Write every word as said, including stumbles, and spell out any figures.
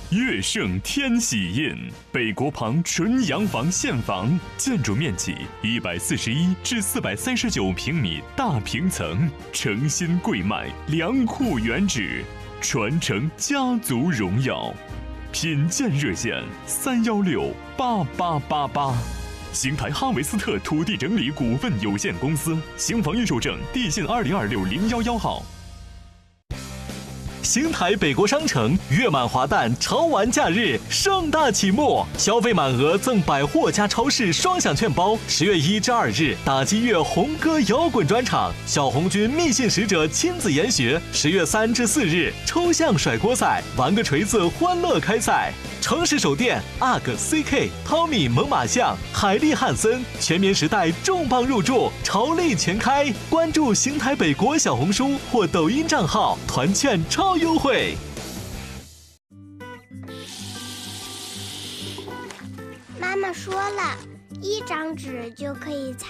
悦盛天喜印，北国旁纯洋房现房，建筑面积一百四十一至四百三十九平米大平层，诚心贵卖，良户原址，传承家族荣耀。品鉴热线三幺六八八八八。邢台哈维斯特土地整理股份有限公司，邢房预售证地信二零二六零幺幺号。邢台北国商城月满华诞潮玩假日盛大启幕，消费满额赠百货加超市双享券包。十月一至二日，打击乐红歌摇滚专场，小红军密信使者亲子研学。十月三至四日，抽象甩锅赛，玩个锤子欢乐开赛。诚实手电 A G C K、汤米猛犸象、海利汉森、全棉时代重磅入驻，潮力全开。关注邢台北国小红书或抖音账号，团券超优惠。 妈妈说了，一张纸就可以猜